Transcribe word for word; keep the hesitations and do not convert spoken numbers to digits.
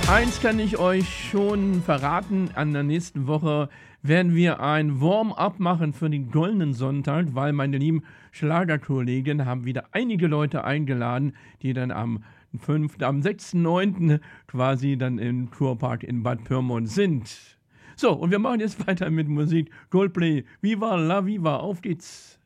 Eins kann ich euch schon verraten, an der nächsten Woche werden wir ein Warm-up machen für den Goldenen Sonntag, weil meine lieben Schlagerkollegen haben wieder einige Leute eingeladen, die dann am fünften am sechsten neunten quasi dann im Kurpark in Bad Pyrmont sind. So, und wir machen jetzt weiter mit Musik. Coldplay, Viva la Viva, auf geht's!